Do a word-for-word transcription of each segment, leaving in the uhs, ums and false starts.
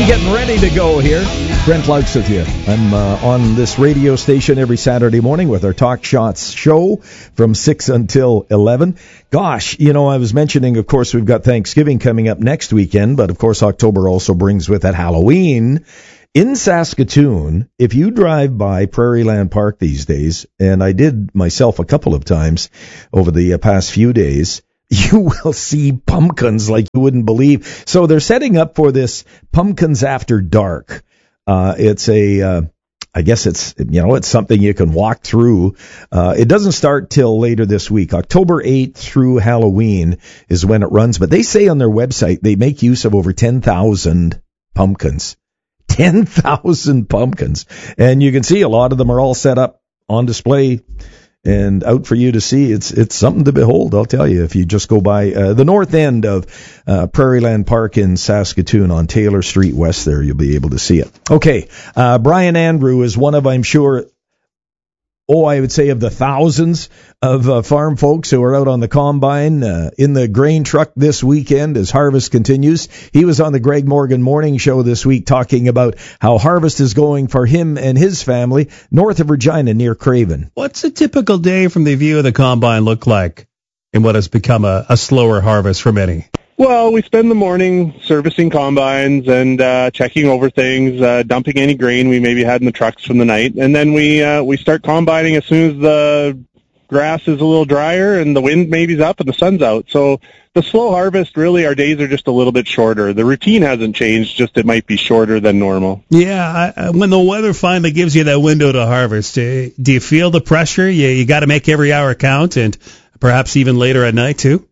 Getting ready to go here. Brent Larks with you. I'm uh, on this radio station every Saturday morning with our Talk Shots show from six until eleven. Gosh, you know, I was mentioning, of course, we've got Thanksgiving coming up next weekend, but of course October also brings with it Halloween. In Saskatoon, if you drive by Prairieland Park these days, and I did myself a couple of times over the uh, past few days, you will see pumpkins like you wouldn't believe. So they're setting up for this Pumpkins After Dark. Uh, it's a, uh, I guess it's, you know, it's something you can walk through. Uh, it doesn't start till later this week. October eighth through Halloween is when it runs. But they say on their website they make use of over ten thousand pumpkins. ten thousand pumpkins. And you can see a lot of them are all set up on display and out for you to see. It's it's something to behold, I'll tell you, if you just go by uh, the north end of uh, Prairieland Park in Saskatoon on Taylor Street West there, you'll be able to see it. Okay, uh, Brian Andrew is one of, I'm sure, oh, I would say of the thousands of uh, farm folks who are out on the combine uh, in the grain truck this weekend as harvest continues. He was on the Greg Morgan Morning Show this week talking about how harvest is going for him and his family north of Regina near Craven. What's a typical day from the view of the combine look like in what has become a, a slower harvest for many? Well, we spend the morning servicing combines and uh, checking over things, uh, dumping any grain we maybe had in the trucks from the night, and then we uh, we start combining as soon as the grass is a little drier and the wind maybe's up and the sun's out. So the slow harvest, really, our days are just a little bit shorter. The routine hasn't changed, just it might be shorter than normal. Yeah, I, when the weather finally gives you that window to harvest, uh, do you feel the pressure? You, you got to make every hour count, and perhaps even later at night, too?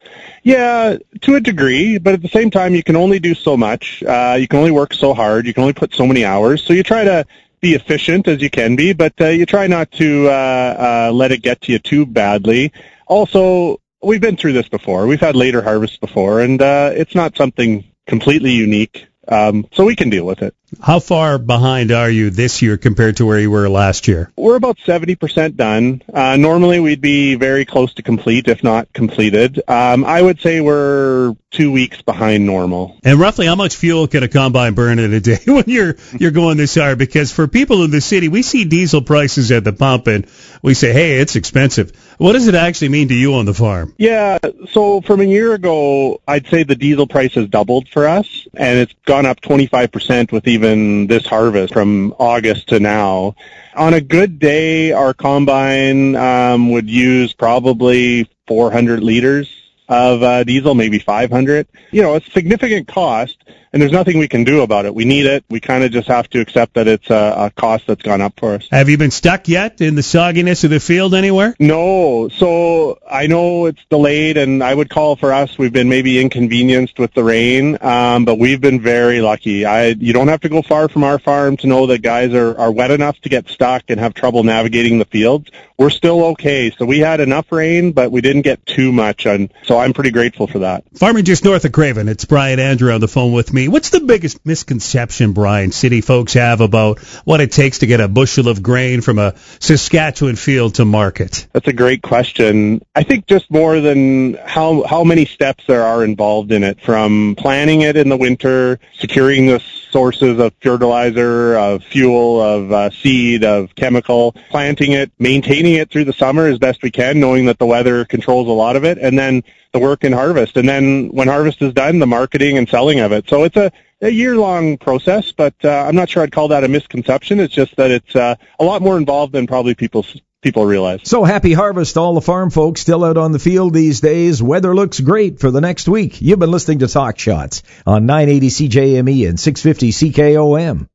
Yeah, to a degree, but at the same time, you can only do so much. Uh, you can only work so hard. You can only put so many hours. So you try to be efficient as you can be, but uh, you try not to uh, uh, let it get to you too badly. Also, we've been through this before. We've had later harvests before, and uh, it's not something completely unique. Um, so we can deal with it. How far behind are you this year compared to where you were last year? We're about seventy percent done. Uh, normally we'd be very close to complete, if not completed. Um, I would say we're two weeks behind normal. And roughly how much fuel can a combine burn in a day when you're you're going this hard? Because for people in the city, we see diesel prices at the pump and we say, hey, it's expensive. What does it actually mean to you on the farm? Yeah, so from a year ago, I'd say the diesel price has doubled for us, and it's gone up twenty-five percent with even this harvest from August to now. On a good day, our combine um, would use probably four hundred liters of uh, diesel, maybe five hundred. You know, it's a significant cost, and there's nothing we can do about it. We need it. We kind of just have to accept that it's a, a cost that's gone up for us. Have you been stuck yet in the sogginess of the field anywhere? No. So I know it's delayed, and I would call for us, we've been maybe inconvenienced with the rain, um, but we've been very lucky. I You don't have to go far from our farm to know that guys are, are wet enough to get stuck and have trouble navigating the fields. We're still okay. So we had enough rain, but we didn't get too much, and so I'm pretty grateful for that. Farming just north of Craven, it's Brian Andrew on the phone with me. What's the biggest misconception, Brian, city folks have about what it takes to get a bushel of grain from a Saskatchewan field to market? That's a great question. I think just more than how how many steps there are involved in it, from planning it in the winter, securing the sources of fertilizer, of fuel, of uh, seed, of chemical, planting it, maintaining it through the summer as best we can, knowing that the weather controls a lot of it, and then the work in harvest. And then when harvest is done, the marketing and selling of it. So it's a, a year-long process, but uh, I'm not sure I'd call that a misconception. It's just that it's uh, a lot more involved than probably people people realize. So happy harvest, all the farm folks still out on the field these days. Weather looks great for the next week. You've been listening to Talk Shots on nine eighty C J M E and six fifty C K O M.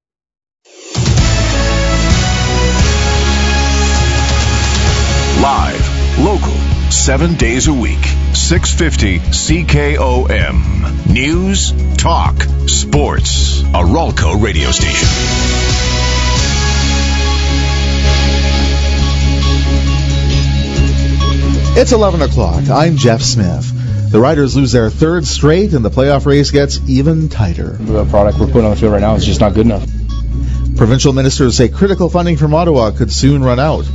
Live, local, seven days a week. six fifty C K O M. News, talk, sports. A Ralco radio station. It's eleven o'clock. I'm Jeff Smith. The Riders lose their third straight, and the playoff race gets even tighter. The product we're putting on the field right now is just not good enough. Provincial ministers say critical funding from Ottawa could soon run out.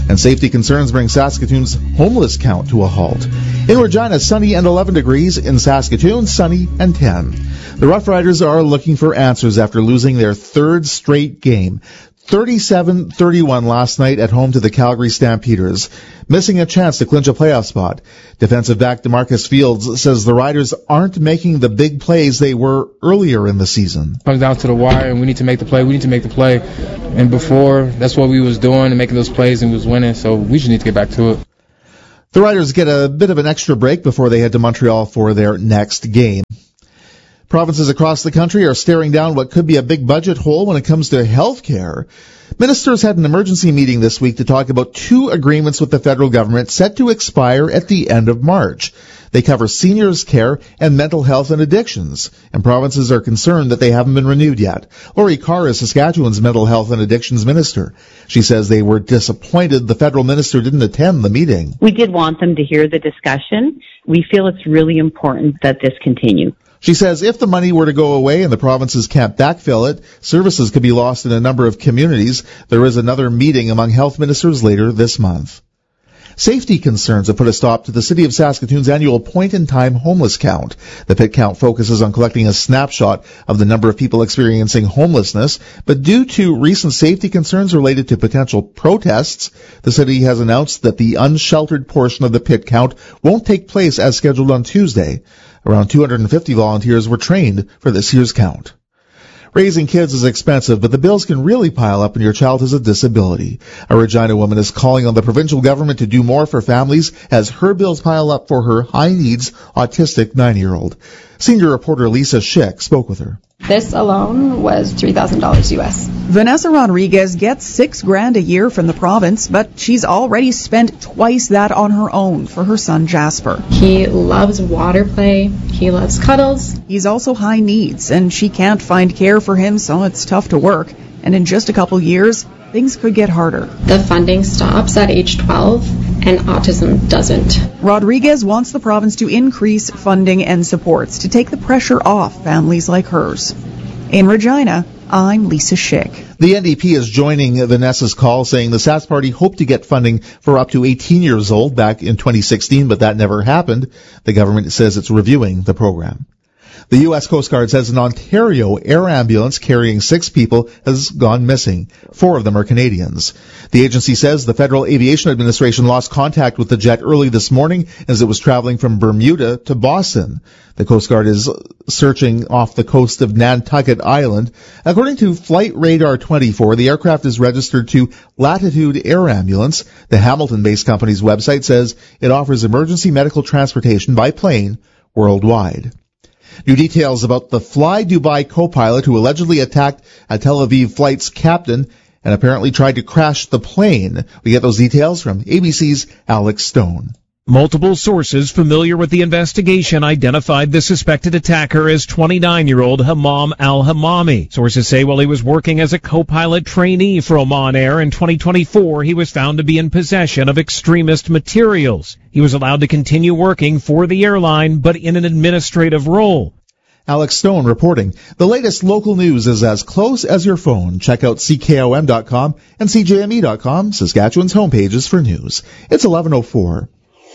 And safety concerns bring Saskatoon's homeless count to a halt. In Regina, sunny and eleven degrees. In Saskatoon, sunny and ten. The Rough Riders are looking for answers after losing their third straight game. thirty-seven thirty-one last night at home to the Calgary Stampeders, missing a chance to clinch a playoff spot. Defensive back DeMarcus Fields says the Riders aren't making the big plays they were earlier in the season. It comes down to the wire, and we need to make the play. We need to make the play. And before, that's what we was doing, and making those plays, and we was winning, so we just need to get back to it. The Riders get a bit of an extra break before they head to Montreal for their next game. Provinces across the country are staring down what could be a big budget hole when it comes to health care. Ministers had an emergency meeting this week to talk about two agreements with the federal government set to expire at the end of March. They cover seniors' care and mental health and addictions, and provinces are concerned that they haven't been renewed yet. Lori Carr is Saskatchewan's mental health and addictions minister. She says they were disappointed the federal minister didn't attend the meeting. We did want them to hear the discussion. We feel it's really important that this continue. She says if the money were to go away and the provinces can't backfill it, services could be lost in a number of communities. There is another meeting among health ministers later this month. Safety concerns have put a stop to the City of Saskatoon's annual point-in-time homeless count. The pit count focuses on collecting a snapshot of the number of people experiencing homelessness, but due to recent safety concerns related to potential protests, the city has announced that the unsheltered portion of the pit count won't take place as scheduled on Tuesday. Around two hundred fifty volunteers were trained for this year's count. Raising kids is expensive, but the bills can really pile up when your child has a disability. A Regina woman is calling on the provincial government to do more for families as her bills pile up for her high-needs autistic nine-year-old. Senior reporter Lisa Schick spoke with her. This alone was three thousand dollars U S. Vanessa Rodriguez gets six grand a year from the province, but she's already spent twice that on her own for her son Jasper. He loves water play. He loves cuddles. He's also high needs, and she can't find care for him, so it's tough to work. And in just a couple years, things could get harder. The funding stops at age twelve, and autism doesn't. Rodriguez wants the province to increase funding and supports to take the pressure off families like hers. In Regina, I'm Lisa Schick. The N D P is joining Vanessa's call, saying the Sask Party hoped to get funding for up to eighteen years old back in twenty sixteen, but that never happened. The government says it's reviewing the program. The U S Coast Guard says an Ontario air ambulance carrying six people has gone missing. Four of them are Canadians. The agency says the Federal Aviation Administration lost contact with the jet early this morning as it was traveling from Bermuda to Boston. The Coast Guard is searching off the coast of Nantucket Island. According to Flight Radar twenty-four, the aircraft is registered to Latitude Air Ambulance. The Hamilton-based company's website says it offers emergency medical transportation by plane worldwide. New details about the Fly Dubai co-pilot who allegedly attacked a Tel Aviv flight's captain and apparently tried to crash the plane. We get those details from A B C's Alex Stone. Multiple sources familiar with the investigation identified the suspected attacker as twenty-nine-year-old Hammam al-Hammami. Sources say while he was working as a co-pilot trainee for Oman Air in twenty twenty-four, he was found to be in possession of extremist materials. He was allowed to continue working for the airline, but in an administrative role. Alex Stone reporting. The latest local news is as close as your phone. Check out C K O M dot com and C J M E dot com, Saskatchewan's homepages for news. It's eleven oh four.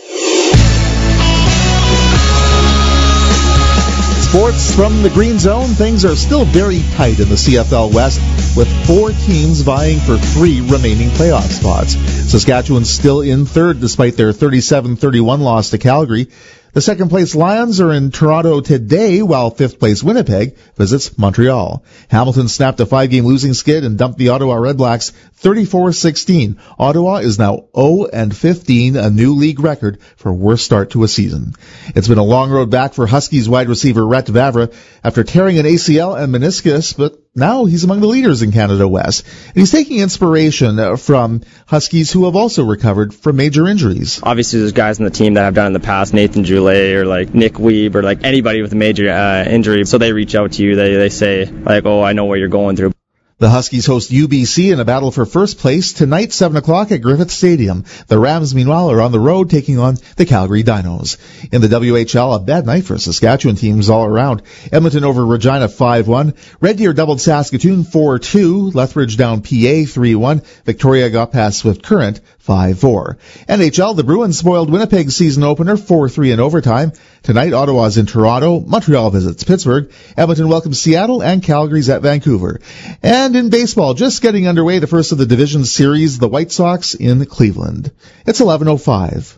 Sports from the Green Zone. Things are still very tight in the C F L West, with four teams vying for three remaining playoff spots. Saskatchewan's still in third despite their thirty-seven thirty-one loss to Calgary. The second-place Lions are in Toronto today, while fifth-place Winnipeg visits Montreal. Hamilton snapped a five-game losing skid and dumped the Ottawa Redblacks thirty-four sixteen. Ottawa is now oh and fifteen, a new league record for worst start to a season. It's been a long road back for Huskies wide receiver Rhett Vavra after tearing an A C L and meniscus, but now he's among the leaders in Canada West. And he's taking inspiration from Huskies who have also recovered from major injuries. Obviously, there's guys on the team that have done in the past, Nathan Joulet or like Nick Weeb or like anybody with a major uh, injury. So they reach out to you. They they say like, oh, I know what you're going through. The Huskies host U B C in a battle for first place tonight, seven o'clock at Griffith Stadium. The Rams, meanwhile, are on the road taking on the Calgary Dinos. In the W H L, a bad night for Saskatchewan teams all around. Edmonton over Regina five one. Red Deer doubled Saskatoon four two. Lethbridge down P A three one. Victoria got past Swift Current five four. N H L, the Bruins spoiled Winnipeg season opener four three in overtime. Tonight, Ottawa's in Toronto. Montreal visits Pittsburgh. Edmonton welcomes Seattle, and Calgary's at Vancouver. And in baseball, just getting underway, the first of the division series, the White Sox in Cleveland. It's eleven oh five.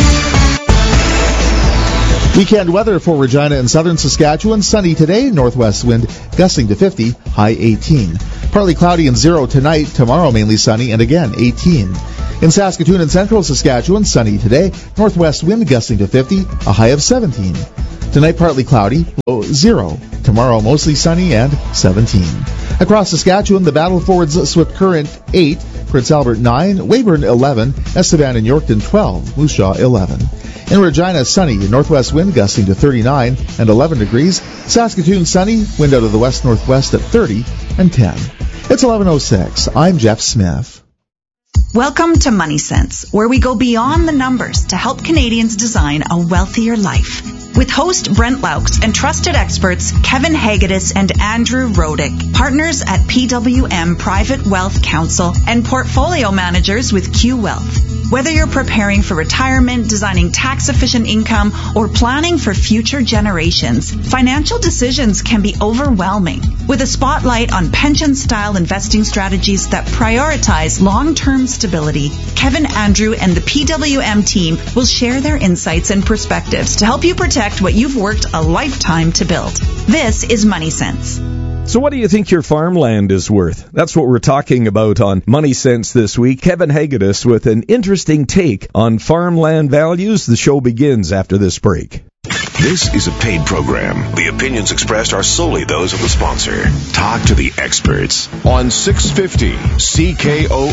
Weekend weather for Regina and southern Saskatchewan. Sunny today, northwest wind gusting to fifty, high eighteen. Partly cloudy and zero tonight. Tomorrow mainly sunny and again eighteen. In Saskatoon and central Saskatchewan, sunny today, northwest wind gusting to fifty, a high of seventeen. Tonight partly cloudy, low zero. Tomorrow mostly sunny and seventeen. Across Saskatchewan, the Battle Fords Swift Current eight, Prince Albert nine, Weyburn eleven, Estevan and Yorkton twelve, Moose Jaw eleven. In Regina, sunny, northwest wind gusting to thirty-nine and eleven degrees. Saskatoon, sunny, wind out of the west-northwest at thirty and ten. It's eleven oh six. I'm Jeff Smith. Welcome to Money Sense, where we go beyond the numbers to help Canadians design a wealthier life. With host Brent Laux and trusted experts Kevin Hagedis and Andrew Rodick, partners at P W M Private Wealth Council and portfolio managers with Q Wealth. Whether you're preparing for retirement, designing tax-efficient income, or planning for future generations, financial decisions can be overwhelming. With a spotlight on pension-style investing strategies that prioritize long-term stability, Kevin, Andrew, and the P W M team will share their insights and perspectives to help you protect what you've worked a lifetime to build. This is Money Sense. So what do you think your farmland is worth? That's what we're talking about on Money Sense this week. Kevin Hagedis with an interesting take on farmland values. The show begins after this break. This is a paid program. The opinions expressed are solely those of the sponsor. Talk to the experts on six fifty C K O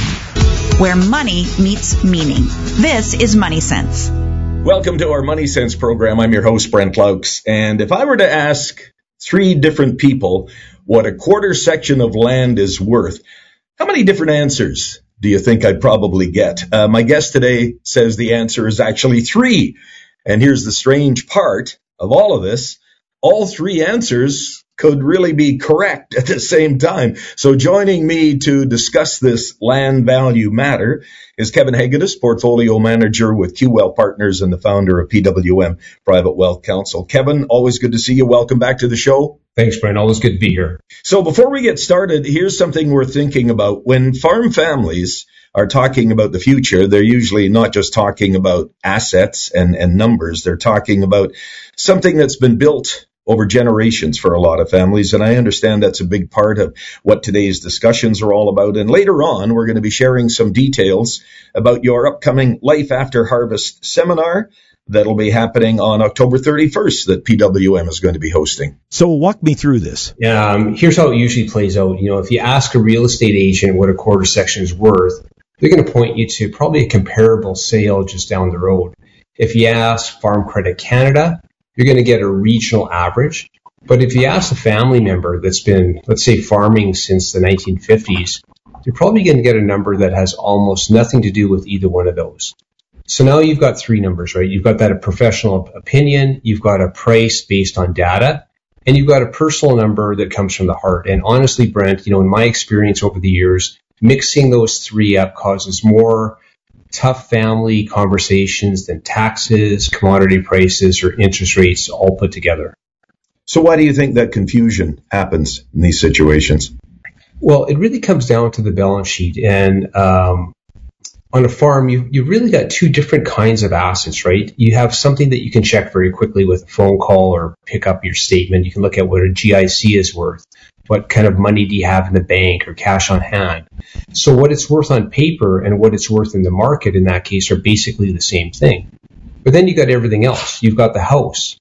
M. Where money meets meaning. This is Money Sense. Welcome to our Money Sense program. I'm your host, Brent Laux. And if I were to ask three different people what a quarter section of land is worth, how many different answers do you think I'd probably get? Uh, my guest today says the answer is actually three. And here's the strange part of all of this. All three answers could really be correct at the same time. So joining me to discuss this land value matter is Kevin Hagedis, portfolio manager with Q Wealth Partners and the founder of P W M Private Wealth Council. Kevin, always good to see you. Welcome back to the show. Thanks, Brian. Always good to be here. So before we get started, here's something we're thinking about. When farm families are talking about the future, they're usually not just talking about assets and, and numbers. They're talking about something that's been built over generations for a lot of families. And I understand that's a big part of what today's discussions are all about. And later on, we're going to be sharing some details about your upcoming Life After Harvest seminar that'll be happening on October thirty-first that P W M is going to be hosting. So walk me through this. Yeah, um, here's how it usually plays out. You know, if you ask a real estate agent what a quarter section is worth, they're going to point you to probably a comparable sale just down the road. If you ask Farm Credit Canada, you're going to get a regional average. But if you ask a family member that's been, let's say, farming since the nineteen fifties, you're probably going to get a number that has almost nothing to do with either one of those. So now you've got three numbers, right? You've got that a professional opinion, you've got a price based on data, and you've got a personal number that comes from the heart. And honestly, Brent, you know, in my experience over the years, mixing those three up causes more tough family conversations than taxes, commodity prices, or interest rates all put together. So why do you think that confusion happens in these situations? Well, it really comes down to the balance sheet. And um, on a farm, you you really got two different kinds of assets, right? You have something that you can check very quickly with a phone call or pick up your statement. You can look at what a G I C is worth. What kind of money do you have in the bank or cash on hand? So what it's worth on paper and what it's worth in the market in that case are basically the same thing. But then you got everything else. You've got the house.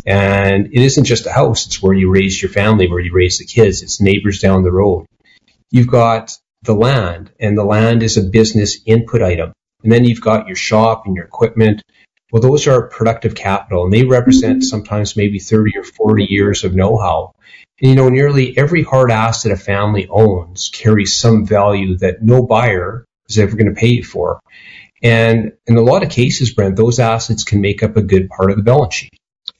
And it isn't just a house. It's where you raise your family, where you raise the kids. It's neighbors down the road. You've got the land, and the land is a business input item. And then you've got your shop and your equipment. Well, those are productive capital, and they represent sometimes maybe thirty or forty years of know-how. And, you know, nearly every hard asset a family owns carries some value that no buyer is ever going to pay you for. And in a lot of cases, Brent, those assets can make up a good part of the balance sheet.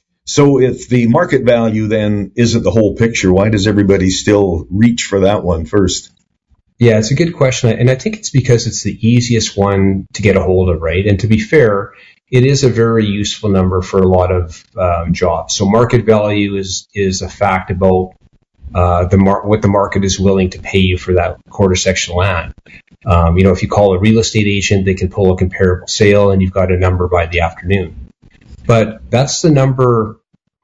So if the market value then isn't the whole picture, why does everybody still reach for that one first? Yeah, it's a good question. And I think it's because it's the easiest one to get a hold of, right? And to be fair, it is a very useful number for a lot of um, jobs. So market value is is a fact about uh, the mar- what the market is willing to pay you for that quarter section land. Um, you know, if you call a real estate agent, they can pull a comparable sale, and you've got a number by the afternoon. But that's the number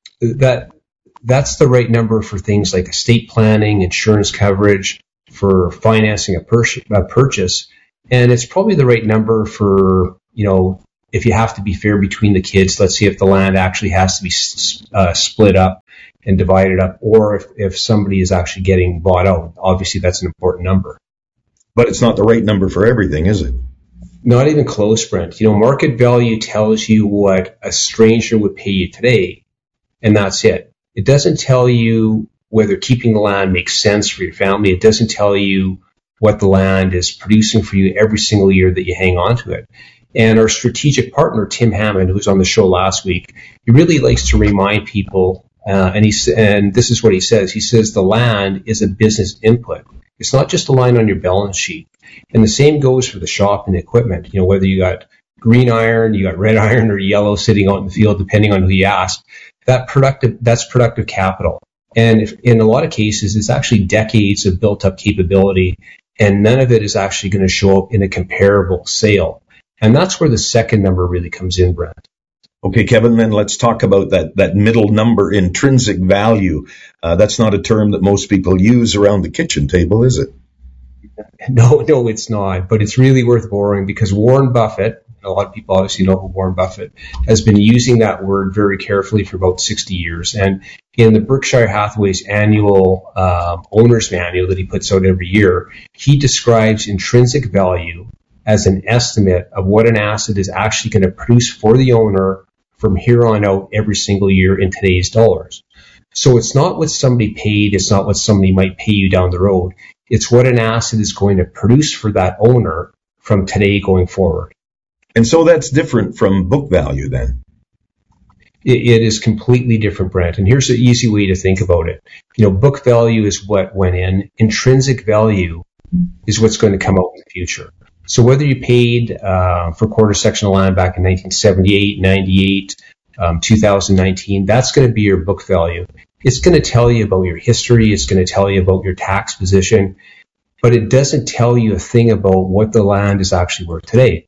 that that's the right number for things like estate planning, insurance coverage, for financing a, pur- a purchase, and it's probably the right number for, you know, if you have to be fair between the kids. Let's see if the land actually has to be uh, split up and divided up, or if, if somebody is actually getting bought out. Obviously, that's an important number. But it's not the right number for everything, is it? Not even close, Brent. You know, market value tells you what a stranger would pay you today, and that's it. It doesn't tell you whether keeping the land makes sense for your family. It doesn't tell you what the land is producing for you every single year that you hang on to it. And our strategic partner, Tim Hammond, who was on the show last week, he really likes to remind people, uh, and he and this is what he says. He says the land is a business input. It's not just a line on your balance sheet. And the same goes for the shop and the equipment. You know, whether you got green iron, you got red iron, or yellow sitting out in the field, depending on who you ask. That productive, that's productive capital. And if, in a lot of cases, it's actually decades of built-up capability, and none of it is actually going to show up in a comparable sale. And that's where the second number really comes in, Brent. Okay, Kevin, then let's talk about that, that middle number, intrinsic value. Uh, that's not a term that most people use around the kitchen table, is it? No, no, it's not. But it's really worth borrowing because Warren Buffett, a lot of people obviously know who Warren Buffett, has been using that word very carefully for about sixty years. And in the Berkshire Hathaway's annual um, owner's manual that he puts out every year, he describes intrinsic value as an estimate of what an asset is actually going to produce for the owner from here on out every single year in today's dollars. So it's not what somebody paid, it's not what somebody might pay you down the road. It's what an asset is going to produce for that owner from today going forward. And so that's different from book value then? It, it is completely different, Brent. And here's an easy way to think about it. You know, book value is what went in. Intrinsic value is what's going to come out in the future. So whether you paid uh, for quarter section of land back in nineteen seventy-eight, ninety-eight, um, two thousand nineteen, that's going to be your book value. It's going to tell you about your history. It's going to tell you about your tax position, but it doesn't tell you a thing about what the land is actually worth today.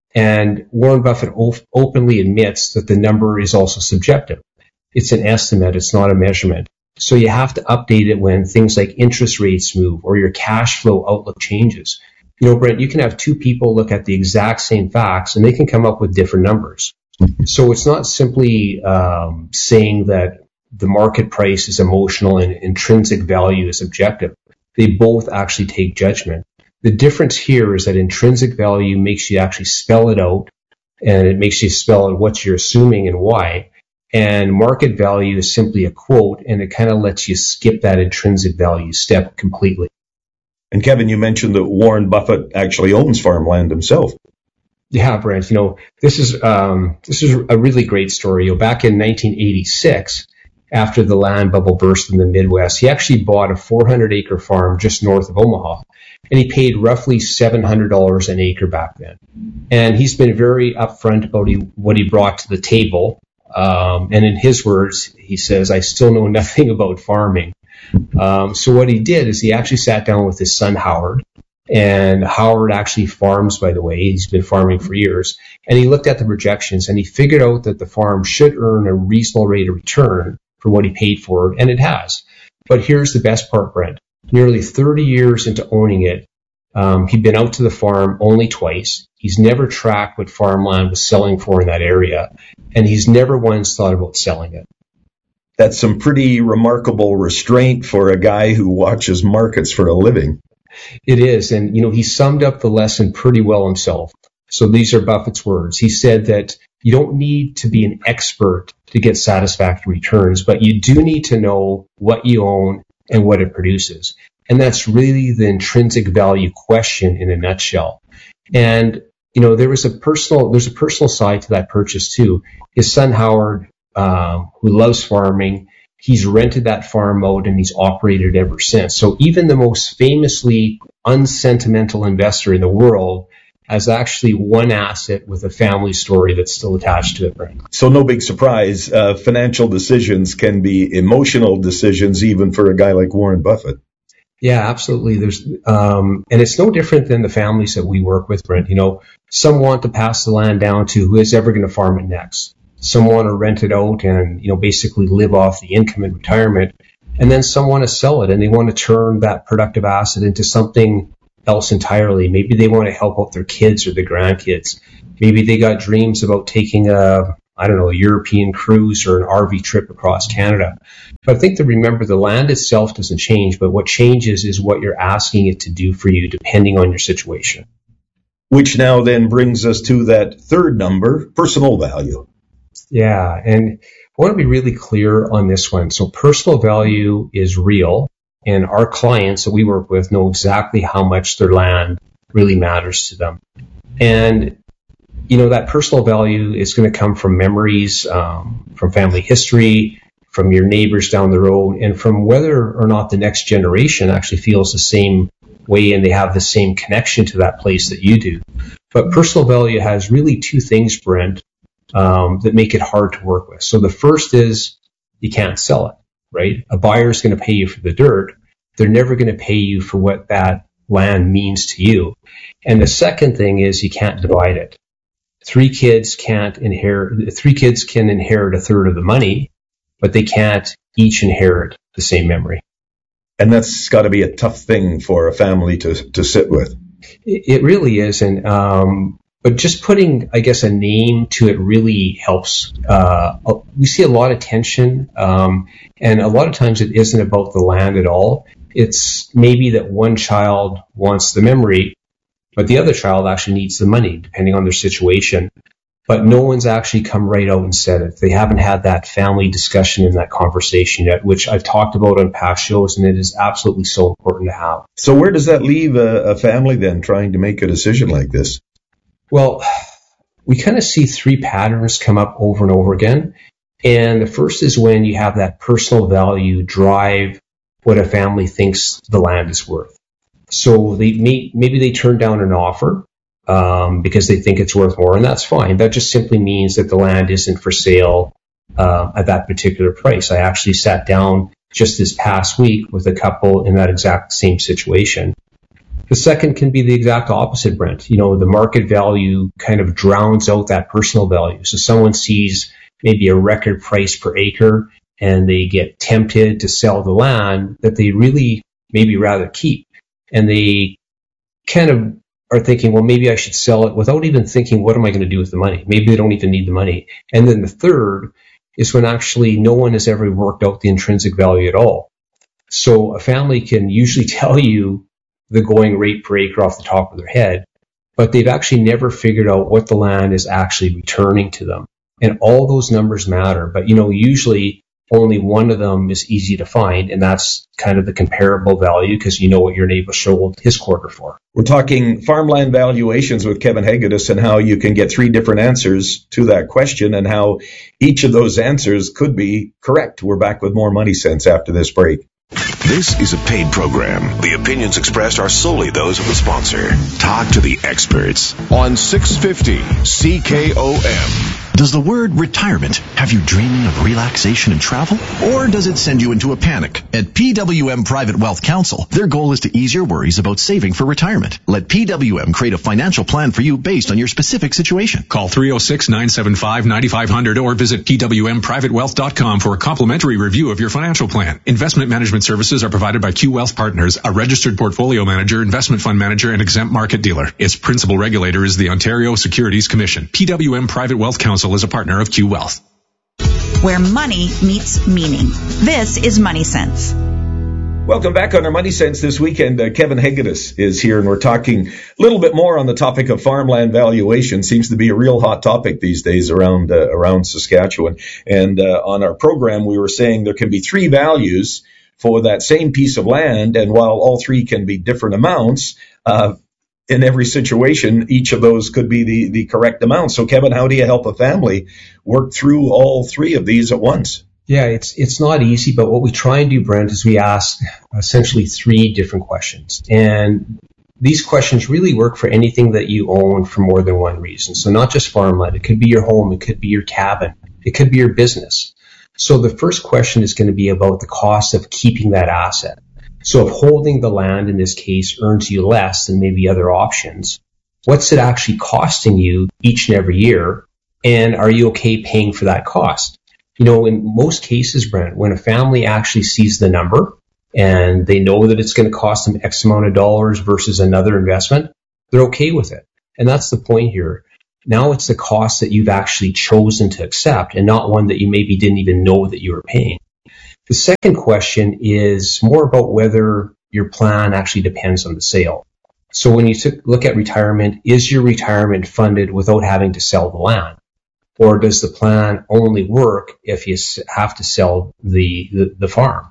And Warren Buffett op- openly admits that the number is also subjective. It's an estimate. It's not a measurement. So you have to update it when things like interest rates move or your cash flow outlook changes. You know, Brent, you can have two people look at the exact same facts and they can come up with different numbers. So it's not simply um, saying that the market price is emotional and intrinsic value is objective. They both actually take judgment. The difference here is that intrinsic value makes you actually spell it out, and it makes you spell out what you're assuming and why. And market value is simply a quote, and it kind of lets you skip that intrinsic value step completely. And Kevin, you mentioned that Warren Buffett actually owns farmland himself. Yeah, Brent, you know, this is um, this is a really great story. You know, back in nineteen eighty-six, after the land bubble burst in the Midwest, he actually bought a four hundred acre farm just north of Omaha, and he paid roughly seven hundred dollars an acre back then. And he's been very upfront about he, what he brought to the table. Um, and in his words, he says, "I still know nothing about farming." Um, so what he did is he actually sat down with his son, Howard, and Howard actually farms, by the way. He's been farming for years. And he looked at the projections, and he figured out that the farm should earn a reasonable rate of return for what he paid for it, and it has. But here's the best part, Brent. Nearly thirty years into owning it, um, he'd been out to the farm only twice. He's never tracked what farmland was selling for in that area, and he's never once thought about selling it. That's some pretty remarkable restraint for a guy who watches markets for a living. It is, and you know, he summed up the lesson pretty well himself. So these are Buffett's words. He said that You don't need to be an expert to get satisfactory returns, but you do need to know what you own and what it produces. And that's really the intrinsic value question in a nutshell. And, you know, there was a personal, there's a personal side to that purchase too. His son Howard, um, who loves farming, he's rented that farm out and he's operated ever since. So even the most famously unsentimental investor in the world has actually one asset with a family story that's still attached to it. Right? So no big surprise, uh, financial decisions can be emotional decisions even for a guy like Warren Buffett. Yeah, absolutely. There's, um, and it's no different than the families that we work with, Brent. You know, some want to pass the land down to who is ever going to farm it next. Some want to rent it out and, you know, basically live off the income in retirement. And then some want to sell it and they want to turn that productive asset into something else entirely. Maybe they want to help out their kids or their grandkids. Maybe they got dreams about taking a, I don't know, a European cruise or an R V trip across Canada. But I think to remember the land itself doesn't change, but what changes is what you're asking it to do for you depending on your situation. Which now then brings us to that third number, personal value. Yeah, and I want to be really clear on this one. So personal value is real, and our clients that we work with know exactly how much their land really matters to them. And, you know, that personal value is going to come from memories, um, from family history, from your neighbors down the road, and from whether or not the next generation actually feels the same way and they have the same connection to that place that you do. But personal value has really two things, Brent, Um, that make it hard to work with. So the first is you can't sell it, right? A buyer is going to pay you for the dirt. They're never going to pay you for what that land means to you. And the second thing is you can't divide it. Three kids can't inherit, three kids can inherit a third of the money, but they can't each inherit the same memory. And that's got to be a tough thing for a family to, to sit with. It, it really is. And, um, But just putting, I guess, a name to it really helps. Uh, we see a lot of tension, um, and a lot of times it isn't about the land at all. It's maybe that one child wants the memory, but the other child actually needs the money, depending on their situation. But no one's actually come right out and said it. They haven't had that family discussion and that conversation yet, which I've talked about on past shows, and it is absolutely so important to have. So where does that leave a, a family then trying to make a decision like this? Well, we kind of see three patterns come up over and over again. And the first is when you have that personal value drive what a family thinks the land is worth. So they may, maybe they turn down an offer um, because they think it's worth more, and that's fine. That just simply means that the land isn't for sale uh, at that particular price. I actually sat down just this past week with a couple in that exact same situation. The second can be the exact opposite, Brent. You know, the market value kind of drowns out that personal value. So someone sees maybe a record price per acre and they get tempted to sell the land that they really maybe rather keep. And they kind of are thinking, well, maybe I should sell it without even thinking, what am I going to do with the money? Maybe they don't even need the money. And then the third is when actually no one has ever worked out the intrinsic value at all. So a family can usually tell you the going rate per acre off the top of their head, but they've actually never figured out what the land is actually returning to them. And all those numbers matter, but you know, usually only one of them is easy to find, and that's kind of the comparable value because you know what your neighbor sold his quarter for. We're talking farmland valuations with Kevin Hegedus and how you can get three different answers to that question and how each of those answers could be correct. We're back with more Money Sense after this break. This is a paid program. The opinions expressed are solely those of the sponsor. Talk to the experts on six fifty C K O M. Does the word retirement have you dreaming of relaxation and travel? Or does it send you into a panic? At P W M Private Wealth Counsel, their goal is to ease your worries about saving for retirement. Let P W M create a financial plan for you based on your specific situation. Call three oh six, nine seven five, nine five hundred or visit P W M private wealth dot com for a complimentary review of your financial plan. Investment management services are provided by Q Wealth Partners, a registered portfolio manager, investment fund manager, and exempt market dealer. Its principal regulator is the Ontario Securities Commission. P W M Private Wealth Counsel is a partner of Q Wealth. Where money meets meaning. This is Money Sense. Welcome back on our Money Sense this weekend. Uh, Kevin Hegedus is here, and we're talking a little bit more on the topic of farmland valuation. Seems to be a real hot topic these days around uh, around Saskatchewan. And uh, on our program, we were saying there can be three values for that same piece of land, and while all three can be different amounts, uh, in every situation, each of those could be the, the correct amount. So, Kevin, how do you help a family work through all three of these at once? Yeah, it's it's not easy, but what we try and do, Brent, is we ask essentially three different questions. And these questions really work for anything that you own for more than one reason. So not just farmland. It could be your home. It could be your cabin. It could be your business. So the first question is going to be about the cost of keeping that asset. So if holding the land in this case earns you less than maybe other options, what's it actually costing you each and every year? And are you okay paying for that cost? You know, in most cases, Brent, when a family actually sees the number and they know that it's going to cost them X amount of dollars versus another investment, they're okay with it. And that's the point here. Now it's the cost that you've actually chosen to accept and not one that you maybe didn't even know that you were paying. The second question is more about whether your plan actually depends on the sale. So when you took, look at retirement, is your retirement funded without having to sell the land? Or does the plan only work if you have to sell the, the, the farm?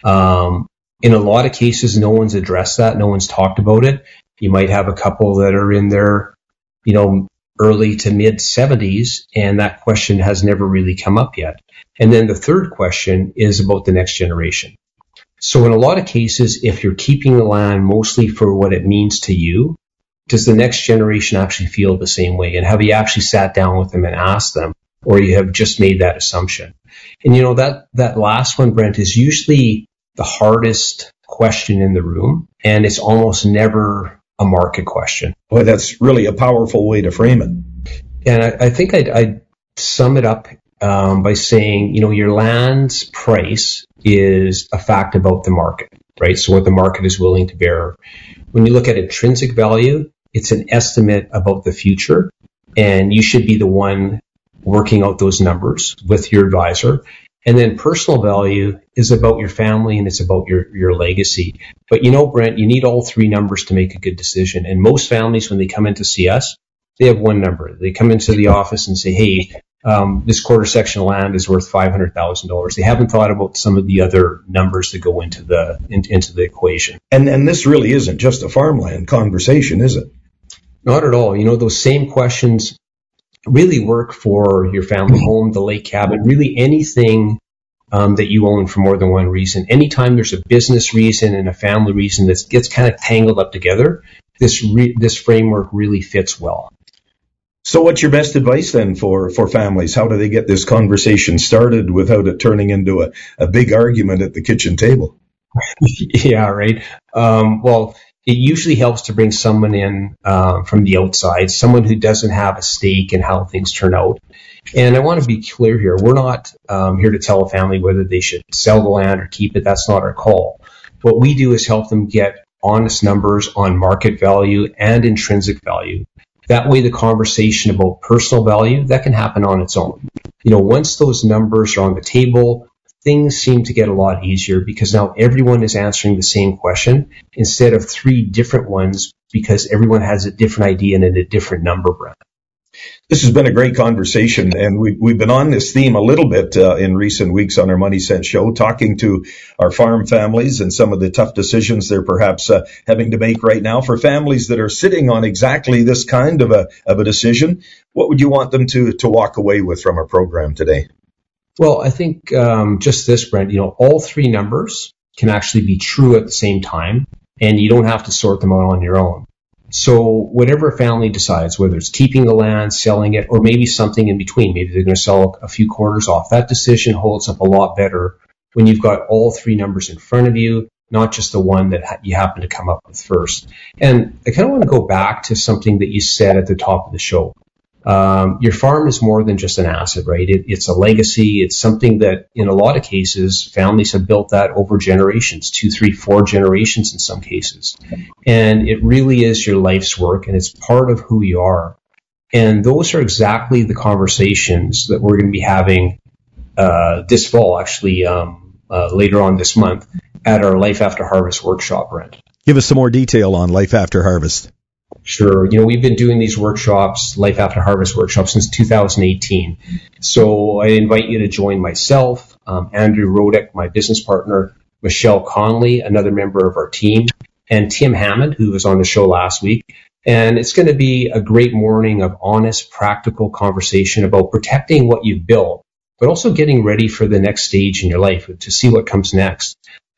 Um, in a lot of cases, no one's addressed that. No one's talked about it. You might have a couple that are in their, you know, early to mid seventies, and that question has never really come up yet. And then the third question is about the next generation. So in a lot of cases, if you're keeping the land mostly for what it means to you, does the next generation actually feel the same way? And have you actually sat down with them and asked them, or you have just made that assumption? And you know, that, that last one, Brent, is usually the hardest question in the room, and it's almost never a market question. Boy, that's really a powerful way to frame it. And I, I think I'd, I'd sum it up um, by saying, you know, your land's price is a fact about the market, right? So what the market is willing to bear. When you look at intrinsic value, it's an estimate about the future, and you should be the one working out those numbers with your advisor. And then personal value is about your family and it's about your, your legacy. But you know, Brent, you need all three numbers to make a good decision. And most families, when they come in to see us, they have one number. They come into the office and say, hey, um, this quarter section of land is worth five hundred thousand dollars. They haven't thought about some of the other numbers that go into the in, into the equation. And and this really isn't just a farmland conversation, is it? Not at all. You know, those same questions really work for your family home, the lake cabin, really anything um, that you own for more than one reason. Anytime there's a business reason and a family reason that gets kind of tangled up together, this re- this framework really fits well. So what's your best advice then for, for families? How do they get this conversation started without it turning into a, a big argument at the kitchen table? Yeah, right. Um, well, it usually helps to bring someone in uh, from the outside, someone who doesn't have a stake in how things turn out. And I want to be clear here. We're not um, here to tell a family whether they should sell the land or keep it. That's not our call. What we do is help them get honest numbers on market value and intrinsic value. That way, the conversation about personal value, that can happen on its own. You know, once those numbers are on the table, things seem to get a lot easier because now everyone is answering the same question instead of three different ones because everyone has a different idea and a different number, Brent. This has been a great conversation, and we, we've been on this theme a little bit uh, in recent weeks on our Money Sense show, talking to our farm families and some of the tough decisions they're perhaps uh, having to make right now. For families that are sitting on exactly this kind of a of a decision, what would you want them to to walk away with from our program today? Well, I think um, just this, Brent, you know, all three numbers can actually be true at the same time, and you don't have to sort them out on your own. So whatever a family decides, whether it's keeping the land, selling it, or maybe something in between, maybe they're going to sell a few quarters off, that decision holds up a lot better when you've got all three numbers in front of you, not just the one that ha- you happen to come up with first. And I kind of want to go back to something that you said at the top of the show. Um, your farm is more than just an asset, right? It, it's a legacy. It's something that in a lot of cases, families have built that over generations, two, three, four generations in some cases. And it really is your life's work, and it's part of who you are. And those are exactly the conversations that we're going to be having uh, this fall, actually, um, uh, later on this month, at our Life After Harvest workshop, Brent. Give us some more detail on Life After Harvest. Sure. You know, we've been doing these workshops, Life After Harvest workshops, since two thousand eighteen. So I invite you to join myself, um, Andrew Rodick, my business partner, Michelle Conley, another member of our team, and Tim Hammond, who was on the show last week. And it's going to be a great morning of honest, practical conversation about protecting what you've built, but also getting ready for the next stage in your life to see what comes next.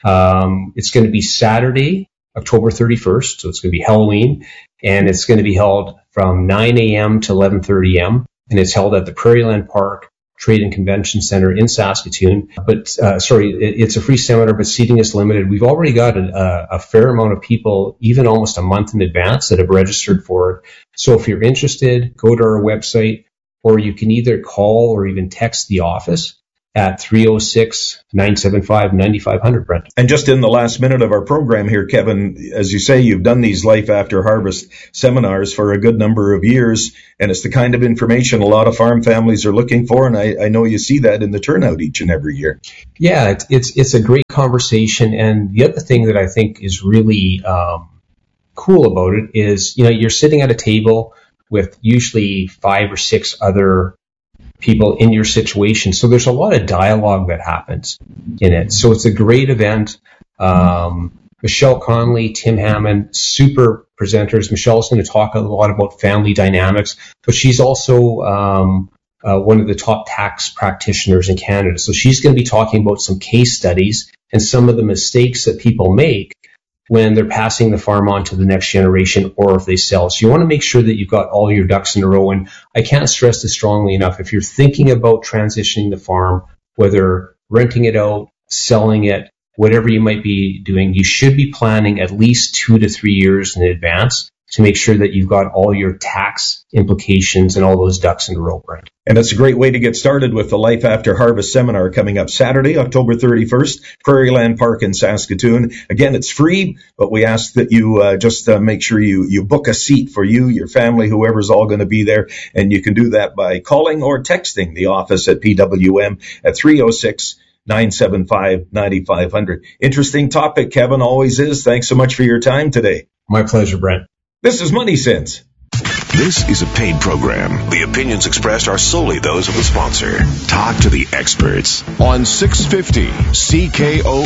Um, it's going to be Saturday, October thirty-first, so it's going to be Halloween, and it's going to be held from nine a.m. to eleven thirty a.m., and it's held at the Prairieland Park Trade and Convention Center in Saskatoon. But, uh, sorry, it, it's a free seminar, but seating is limited. We've already got a, a fair amount of people, even almost a month in advance, that have registered for it. So if you're interested, go to our website, or you can either call or even text the office at three oh six, nine seven five, nine five hundred, Brent. And just in the last minute of our program here, Kevin, as you say, you've done these Life After Harvest seminars for a good number of years, and it's the kind of information a lot of farm families are looking for, and I, I know you see that in the turnout each and every year. Yeah, it's, it's, it's a great conversation, and the other thing that I think is really um, cool about it is, you know, you're sitting at a table with usually five or six other people in your situation. So there's a lot of dialogue that happens in it. So it's a great event. Um, Michelle Conley, Tim Hammond, super presenters. Michelle's going to talk a lot about family dynamics, but she's also um, uh, one of the top tax practitioners in Canada. So she's going to be talking about some case studies and some of the mistakes that people make when they're passing the farm on to the next generation or if they sell. So you want to make sure that you've got all your ducks in a row. And I can't stress this strongly enough. If you're thinking about transitioning the farm, whether renting it out, selling it, whatever you might be doing, you should be planning at least two to three years in advance to make sure that you've got all your tax implications and all those ducks in a row, right? And it's a great way to get started with the Life After Harvest seminar coming up Saturday, October thirty-first, Prairieland Park in Saskatoon. Again, it's free, but we ask that you uh, just uh, make sure you, you book a seat for you, your family, whoever's all going to be there. And you can do that by calling or texting the office at P W M at three oh six, nine seven five, nine five hundred. Interesting topic, Kevin, always is. Thanks so much for your time today. My pleasure, Brent. This is Money Sense. This is a paid program. The opinions expressed are solely those of the sponsor. Talk to the experts on six fifty C K O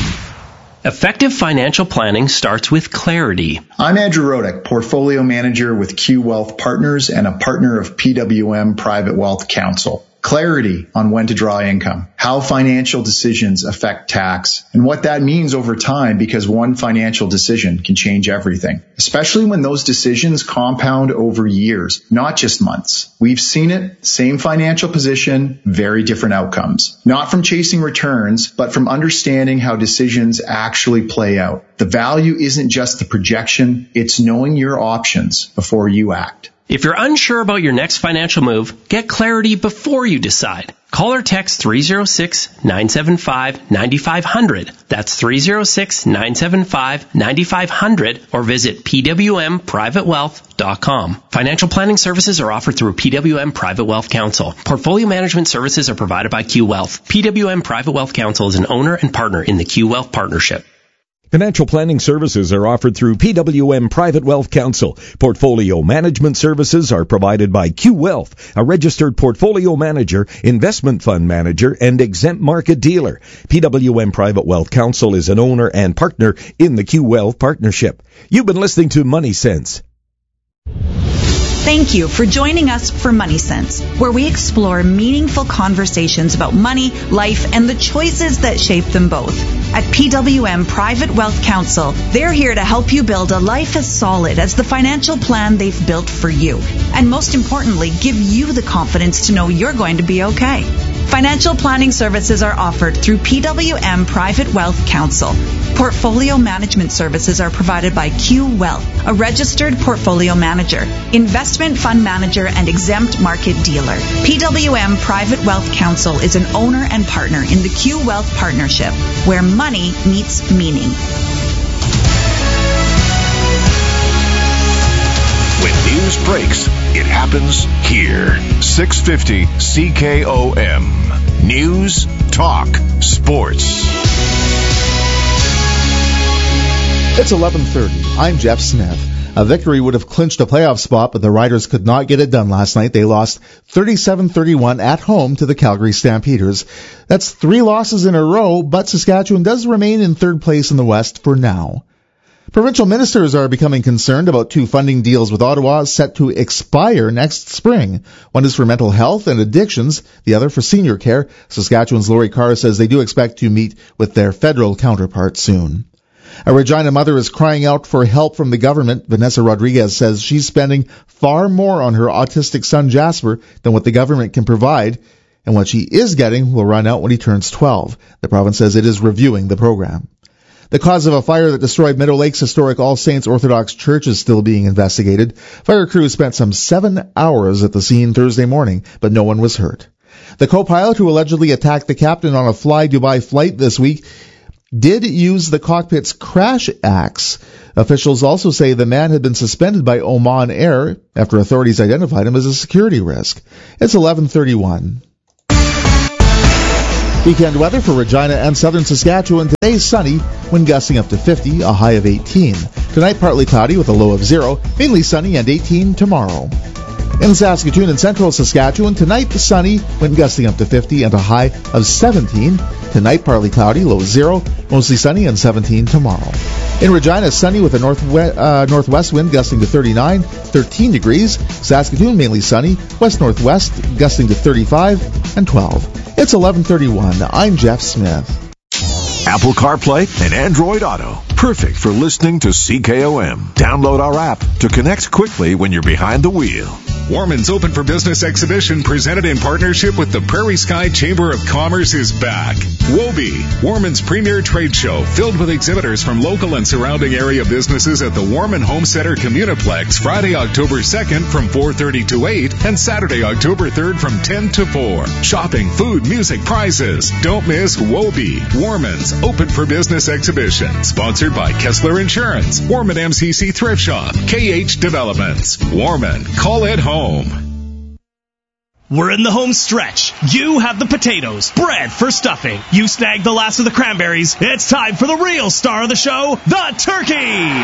M. Effective financial planning starts with clarity. I'm Andrew Rodick, Portfolio Manager with Q Wealth Partners and a partner of P W M Private Wealth Counsel. Clarity on when to draw income, how financial decisions affect tax, and what that means over time, because one financial decision can change everything, especially when those decisions compound over years, not just months. We've seen it, same financial position, very different outcomes. Not from chasing returns, but from understanding how decisions actually play out. The value isn't just the projection, it's knowing your options before you act. If you're unsure about your next financial move, get clarity before you decide. Call or text three oh six, nine seven five, nine five hundred. That's three oh six, nine seven five, nine five hundred or visit P W M private wealth dot com. Financial planning services are offered through P W M Private Wealth Counsel. Portfolio management services are provided by Q Wealth. P W M Private Wealth Counsel is an owner and partner in the Q Wealth Partnership. Financial planning services are offered through P W M Private Wealth Counsel. Portfolio management services are provided by Q Wealth, a registered portfolio manager, investment fund manager, and exempt market dealer. P W M Private Wealth Counsel is an owner and partner in the Q Wealth Partnership. You've been listening to Money Sense. Thank you for joining us for Money Sense, where we explore meaningful conversations about money, life, and the choices that shape them both. At P W M Private Wealth Counsel, they're here to help you build a life as solid as the financial plan they've built for you. And most importantly, give you the confidence to know you're going to be okay. Financial planning services are offered through P W M Private Wealth Counsel. Portfolio management services are provided by Q Wealth, a registered portfolio manager, investment fund manager, and exempt market dealer. P W M Private Wealth Counsel is an owner and partner in the Q Wealth Partnership, where money meets meaning. When news breaks, it happens here. six fifty C K O M. News, Talk, Sports. It's eleven thirty. I'm Jeff Smith. A victory would have clinched a playoff spot, but the Riders could not get it done last night. They lost thirty-seven thirty-one at home to the Calgary Stampeders. That's three losses in a row, but Saskatchewan does remain in third place in the West for now. Provincial ministers are becoming concerned about two funding deals with Ottawa set to expire next spring. One is for mental health and addictions, the other for senior care. Saskatchewan's Lori Carr says they do expect to meet with their federal counterpart soon. A Regina mother is crying out for help from the government. Vanessa Rodriguez says she's spending far more on her autistic son Jasper than what the government can provide, and what she is getting will run out when he turns twelve. The province says it is reviewing the program. The cause of a fire that destroyed Meadow Lakes Historic All Saints Orthodox Church is still being investigated. Fire crews spent some seven hours at the scene Thursday morning, but no one was hurt. The co-pilot who allegedly attacked the captain on a Fly Dubai flight this week did use the cockpit's crash axe. Officials also say the man had been suspended by Oman Air after authorities identified him as a security risk. It's eleven thirty-one. Weekend weather for Regina and southern Saskatchewan. Today sunny, wind gusting up to fifty, a high of eighteen. Tonight partly cloudy with a low of zero, mainly sunny and eighteen tomorrow. In Saskatoon and central Saskatchewan, tonight sunny, wind gusting up to fifty and a high of seventeen. Tonight partly cloudy, low of zero, mostly sunny and seventeen tomorrow. In Regina, sunny with a northwest, uh, northwest wind gusting to thirty-nine, thirteen degrees. Saskatoon mainly sunny, west-northwest gusting to thirty-five and twelve. It's eleven thirty-one. I'm Jeff Smith. Apple CarPlay and Android Auto. Perfect for listening to C K O M. Download our app to connect quickly when you're behind the wheel. Warman's Open for Business exhibition, presented in partnership with the Prairie Sky Chamber of Commerce, is back. WOBE, Warman's premier trade show, filled with exhibitors from local and surrounding area businesses at the Warman Home Center Communiplex, Friday, October second from four thirty to eight, and Saturday, October third from ten to four. Shopping, food, music, prizes. Don't miss WOBE, Warman's Open for Business exhibition, sponsored by Kessler Insurance, Warman M C C Thrift Shop, K H Developments. Warman, call it home. We're in the home stretch. You have the potatoes, bread for stuffing. You snagged the last of the cranberries. It's time for the real star of the show, the turkey.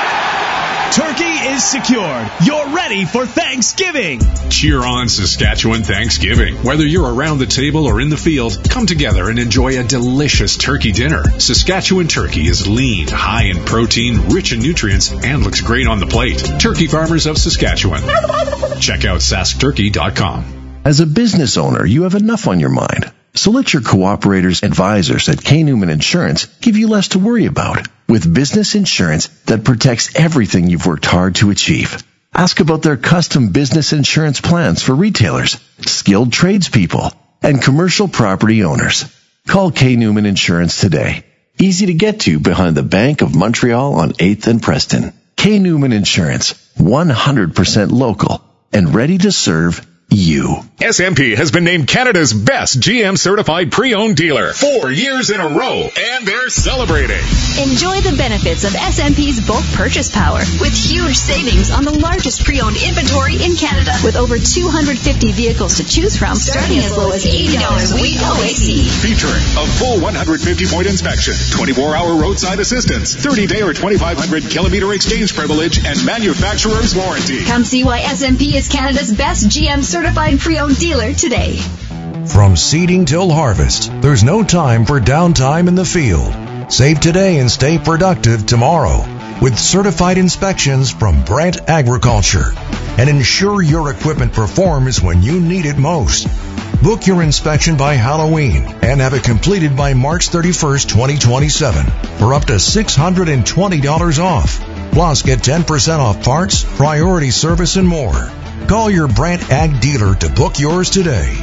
Turkey is secured. You're ready for Thanksgiving. Cheer on Saskatchewan Thanksgiving. Whether you're around the table or in the field, come together and enjoy a delicious turkey dinner. Saskatchewan turkey is lean, high in protein, rich in nutrients, and looks great on the plate. Turkey Farmers of Saskatchewan. Check out sask turkey dot com. As a business owner, you have enough on your mind. So let your cooperators advisors at K. Newman Insurance give you less to worry about with business insurance that protects everything you've worked hard to achieve. Ask about their custom business insurance plans for retailers, skilled tradespeople, and commercial property owners. Call K. Newman Insurance today. Easy to get to behind the Bank of Montreal on eighth and Preston. K. Newman Insurance, one hundred percent local and ready to serve you. S M P has been named Canada's best G M certified pre-owned dealer four years in a row, and they're celebrating. Enjoy the benefits of S M P's bulk purchase power with huge savings on the largest pre-owned inventory in Canada, with over two hundred fifty vehicles to choose from, starting as low as eighty dollars a week O A C. Featuring a full one hundred fifty point inspection, twenty-four hour roadside assistance, thirty day or twenty-five hundred kilometer exchange privilege, and manufacturer's warranty. Come see why S M P is Canada's best G M certified Certified pre-owned dealer today. From seeding till harvest, there's no time for downtime in the field. Save today and stay productive tomorrow with certified inspections from Brandt Agriculture, and ensure your equipment performs when you need it most. Book your inspection by Halloween and have it completed by March thirty-first, twenty twenty-seven for up to six hundred twenty dollars off. Plus, get ten percent off parts, priority service, and more. Call your Brandt Ag dealer to book yours today.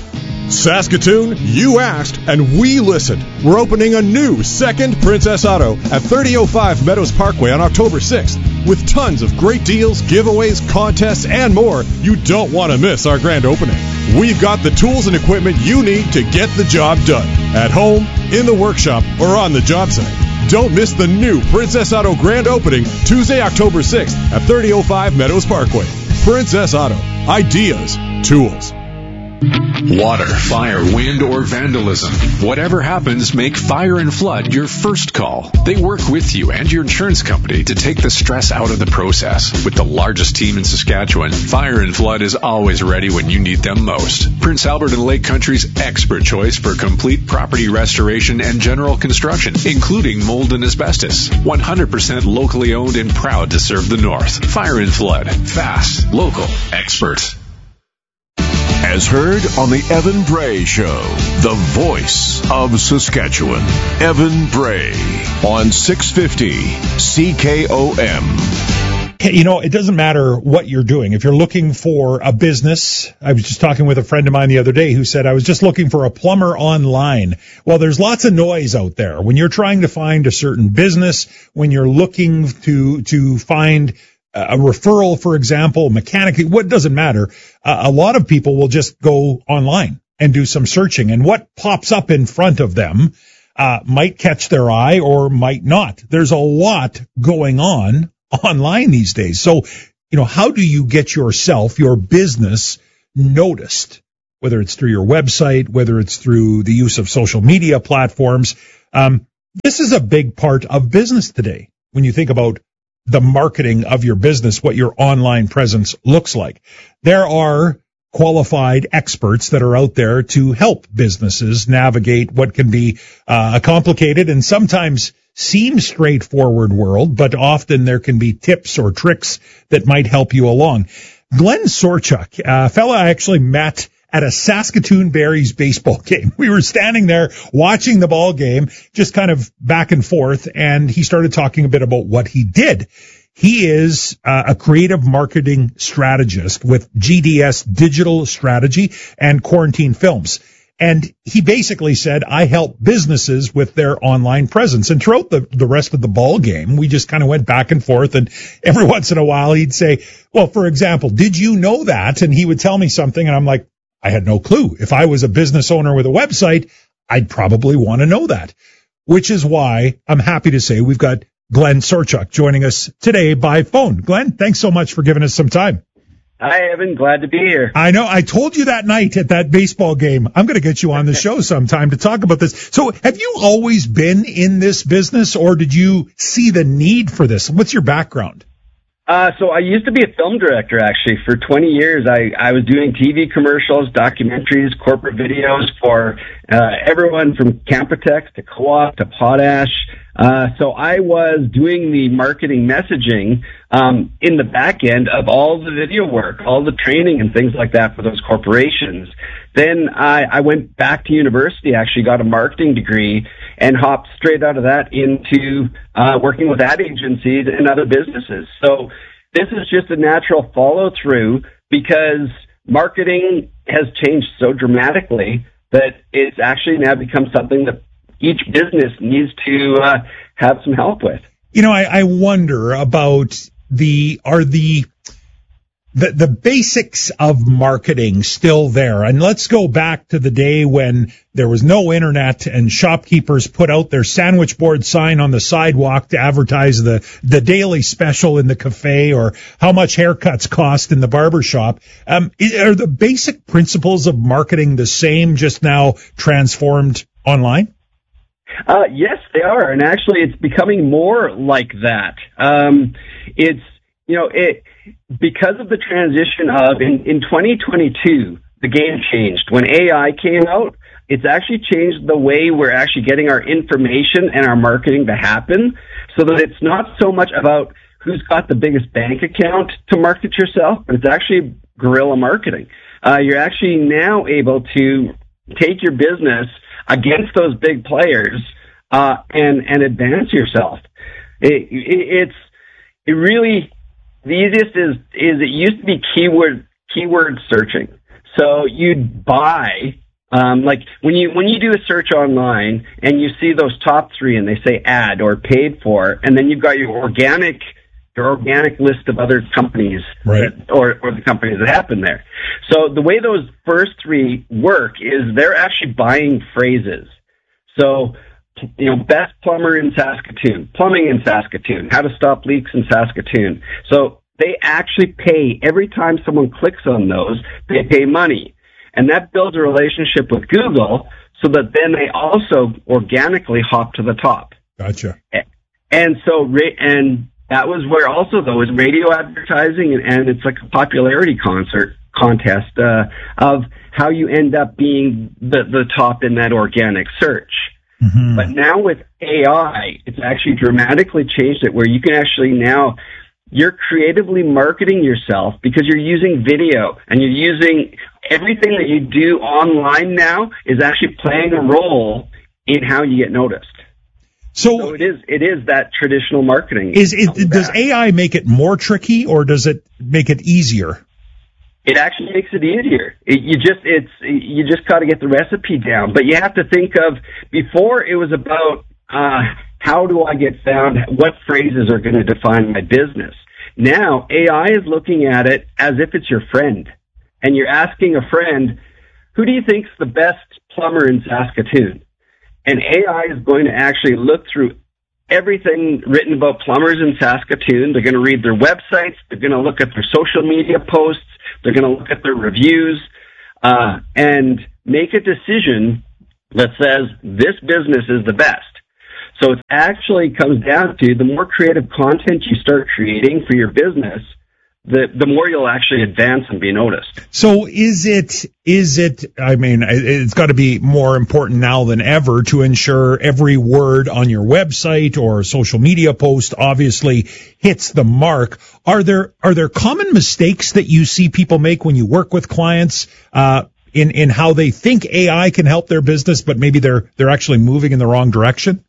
Saskatoon, you asked and we listened. We're opening a new second Princess Auto at thirty oh five Meadows Parkway on October sixth with tons of great deals, giveaways, contests, and more. You don't want to miss our grand opening. We've got the tools and equipment you need to get the job done at home, in the workshop, or on the job site. Don't miss the new Princess Auto grand opening Tuesday, October sixth at thirty oh five Meadows Parkway. Princess Auto. Ideas. Tools. Water, fire, wind, or vandalism. Whatever happens, make Fire and Flood your first call. They work with you and your insurance company to take the stress out of the process. With the largest team in Saskatchewan, Fire and Flood is always ready when you need them most. Prince Albert and Lake Country's expert choice for complete property restoration and general construction, including mold and asbestos. one hundred percent locally owned and proud to serve the North. Fire and Flood. Fast, local, expert. As heard on the Evan Bray Show, the voice of Saskatchewan. Evan Bray on six fifty C K O M. You know, it doesn't matter what you're doing. If you're looking for a business, I was just talking with a friend of mine the other day who said, I was just looking for a plumber online. Well, there's lots of noise out there. When you're trying to find a certain business, when you're looking to, to find a referral, for example, mechanic, what doesn't matter. Uh, a lot of people will just go online and do some searching, and what pops up in front of them uh, might catch their eye or might not. There's a lot going on online these days. So, you know, how do you get yourself, your business noticed, whether it's through your website, whether it's through the use of social media platforms? Um, this is a big part of business today. When you think about the marketing of your business, what your online presence looks like. There are qualified experts that are out there to help businesses navigate what can be uh, a complicated and sometimes seem straightforward world, but often there can be tips or tricks that might help you along. Glenn Sorchuk, a fella I actually met at a Saskatoon Berries baseball game. We were standing there watching the ball game, just kind of back and forth, and he started talking a bit about what he did. He is uh, a creative marketing strategist with G D S Digital Strategy and Quarantine Films. And he basically said, I help businesses with their online presence. And throughout the, the rest of the ball game, we just kind of went back and forth. And every once in a while, he'd say, well, for example, did you know that? And he would tell me something, and I'm like, I had no clue. If I was a business owner with a website, I'd probably want to know that, which is why I'm happy to say we've got Glenn Sorchuk joining us today by phone. Glenn, thanks so much for giving us some time. Hi, Evan. Glad to be here. I know. I told you that night at that baseball game, I'm going to get you on the show sometime to talk about this. So have you always been in this business, or did you see the need for this? What's your background? Uh, so I used to be a film director, actually. For twenty years, I, I was doing T V commercials, documentaries, corporate videos for uh, everyone from Campotex to Co-op to Potash. Uh, so I was doing the marketing messaging um, in the back end of all the video work, all the training and things like that for those corporations. Then I, I went back to university, actually got a marketing degree, and hopped straight out of that into uh, working with ad agencies and other businesses. So this is just a natural follow-through because marketing has changed so dramatically that it's actually now become something that each business needs to uh, have some help with. You know, I, I wonder about the, are the, the, the basics of marketing still there? And let's go back to the day when there was no internet and shopkeepers put out their sandwich board sign on the sidewalk to advertise the, the daily special in the cafe or how much haircuts cost in the barber shop. Um, are the basic principles of marketing the same, just now transformed online? Uh, yes, they are. And actually, it's becoming more like that. Um, it's, you know, it, because of the transition of, in, in twenty twenty-two, the game changed. When A I came out, it's actually changed the way we're actually getting our information and our marketing to happen, so that it's not so much about who's got the biggest bank account to market yourself, but it's actually guerrilla marketing. Uh, you're actually now able to take your business against those big players uh, and and advance yourself. It, it, it's it really the easiest is is it used to be keyword keyword searching. So you'd buy um, like when you when you do a search online and you see those top three and they say ad or paid for, and then you've got your organic your organic list of other companies, right, or or the companies that happen there. So the way those first three work is they're actually buying phrases. So, you know, best plumber in Saskatoon, plumbing in Saskatoon, how to stop leaks in Saskatoon. So they actually pay every time someone clicks on those, they pay money. And that builds a relationship with Google so that then they also organically hop to the top. Gotcha. And so, and that was where also, though, is radio advertising, and, and it's like a popularity concert contest uh, of how you end up being the, the top in that organic search. Mm-hmm. But now with A I, it's actually dramatically changed it where you can actually now, you're creatively marketing yourself because you're using video and you're using everything that you do online now is actually playing a role in how you get noticed. So, so it is it is that traditional marketing. Is it, does A I make it more tricky or does it make it easier? It actually makes it easier. It, you just it's you just got to get the recipe down. But you have to think of, before it was about uh, how do I get found? What phrases are going to define my business? Now A I is looking at it as if it's your friend, and you're asking a friend, who do you think's the best plumber in Saskatoon? And A I is going to actually look through everything written about plumbers in Saskatoon. They're going to read their websites. They're going to look at their social media posts. They're going to look at their reviews uh, and make a decision that says this business is the best. So it actually comes down to the more creative content you start creating for your business, the the more you'll actually advance and be noticed. So is it, is it, I mean, it's got to be more important now than ever to ensure every word on your website or social media post obviously hits the mark. Are there, are there common mistakes that you see people make when you work with clients, uh, in, in how they think A I can help their business, but maybe they're, they're actually moving in the wrong direction?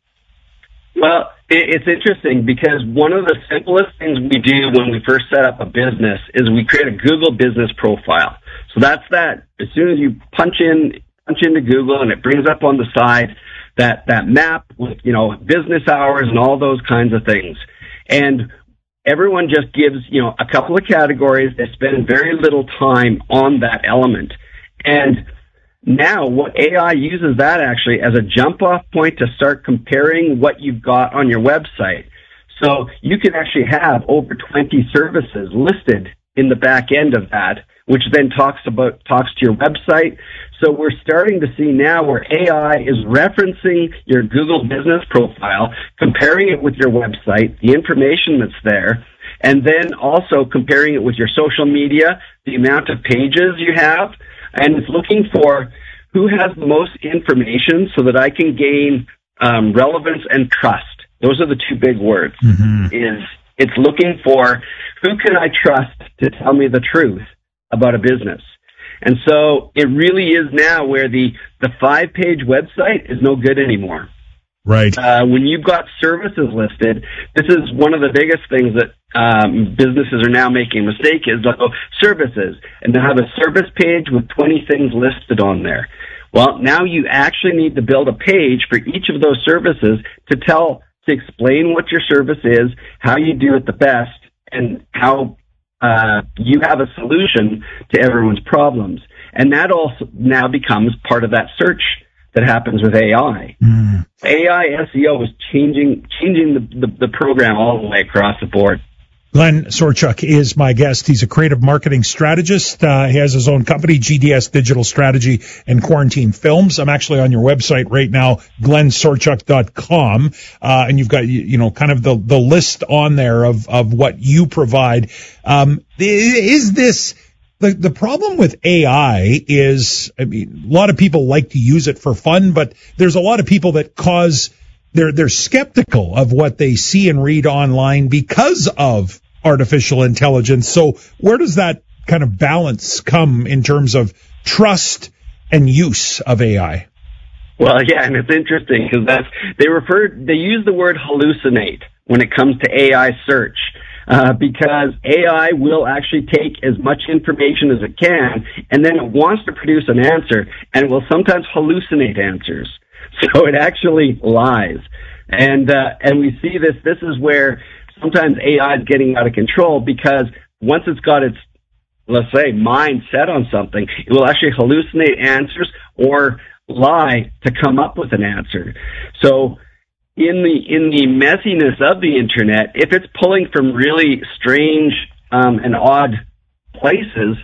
Well, it's interesting because one of the simplest things we do when we first set up a business is we create a Google business profile. So that's that. As soon as you punch in, punch into Google and it brings up on the side that, that map with, you know, business hours and all those kinds of things. And everyone just gives, you know, a couple of categories. They spend very little time on that element. And now, what A I uses that actually as a jump-off point to start comparing what you've got on your website. So you can actually have over twenty services listed in the back end of that, which then talks about talks to your website. So we're starting to see now where A I is referencing your Google business profile, comparing it with your website, the information that's there, and then also comparing it with your social media, the amount of pages you have. And it's looking for who has the most information so that I can gain um, relevance and trust. Those are the two big words. Mm-hmm. Is it's looking for who can I trust to tell me the truth about a business. And so it really is now where the, the five-page website is no good anymore. Right. Uh, when you've got services listed, this is one of the biggest things that um, businesses are now making a mistake is, like, oh, services, and they have a service page with twenty things listed on there. Well, now you actually need to build a page for each of those services to tell, to explain what your service is, how you do it the best, and how uh, you have a solution to everyone's problems. And that also now becomes part of that search that happens with A I. Mm. A I S E O is changing changing the, the, the program all the way across the board. Glenn Sorchuk is my guest. He's a creative marketing strategist. Uh, he has his own company, G D S Digital Strategy and Quarantine Films. I'm actually on your website right now, glenn sorchuk dot com, uh, and you've got, you, you know, kind of the, the list on there of, of what you provide. Um, is this... The the problem with A I is, I mean, a lot of people like to use it for fun, but there's a lot of people that cause, they're, they're skeptical of what they see and read online because of artificial intelligence. So where does that kind of balance come in terms of trust and use of A I? Well, yeah, and it's interesting because that's, they refer, they use the word hallucinate when it comes to A I search. Uh, because A I will actually take as much information as it can, and then it wants to produce an answer, and it will sometimes hallucinate answers. So it actually lies. And, uh, and we see this, this is where sometimes A I is getting out of control, because once it's got its, let's say, mind set on something, it will actually hallucinate answers or lie to come up with an answer. So, In the in the messiness of the internet, if it's pulling from really strange um, and odd places,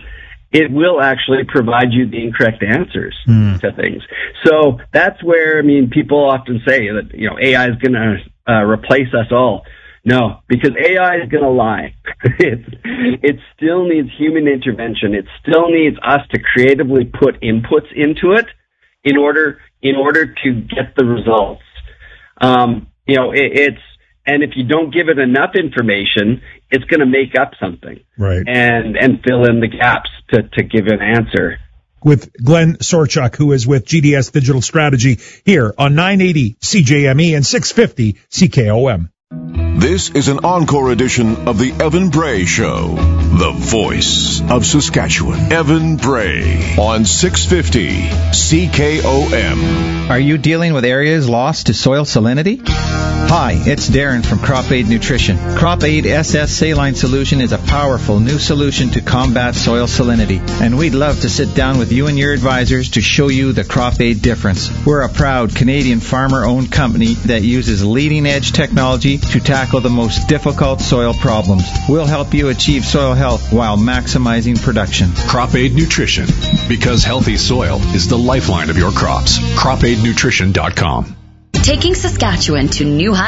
it will actually provide you the incorrect answers Mm. to things. So that's where, I mean, people often say that, you know, A I is going to uh, replace us all. No, because A I is going to lie. it, it still needs human intervention. It still needs us to creatively put inputs into it in order in order to get the results. Um, you know, it, it's and if you don't give it enough information, it's going to make up something, right? And and fill in the gaps to to give an answer. With Glenn Sorchuk, who is with G D S Digital Strategy, here on nine eighty C J M E and six fifty C K O M. This is an encore edition of the Evan Bray Show, the voice of Saskatchewan. Evan Bray on six fifty C K O M. Are you dealing with areas lost to soil salinity? Hi, it's Darren from Crop Aid Nutrition. Crop Aid S S Saline Solution is a powerful new solution to combat soil salinity, and we'd love to sit down with you and your advisors to show you the Crop Aid difference. We're a proud Canadian farmer-owned company that uses leading-edge technology to tackle the most difficult soil problems. We'll help you achieve soil health while maximizing production. Crop Aid Nutrition, because healthy soil is the lifeline of your crops. crop aid nutrition dot com. Taking Saskatchewan to new heights.